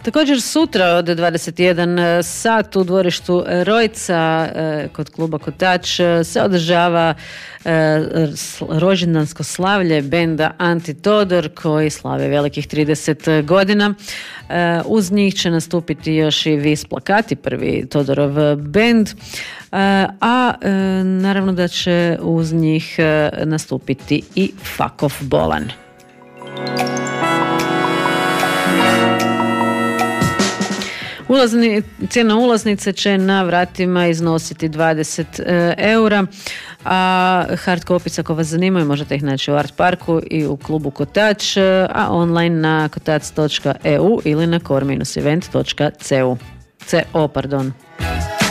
Također sutra od 21 sat u dvorištu Rojca kod kluba Kotač se održava rođendansko slavlje benda Antitodor koji slave velikih 30 godina. Uz njih će nastupiti još i Vis Plakati, prvi Todorov bend, a naravno da će uz njih nastupiti i Fakov Bolan. Cijena ulaznice će na vratima iznositi 20 eura, a hard copies ako vas zanimaju možete ih naći u Art Parku i u klubu Kotač, a online na kotac.eu ili na core-event.co.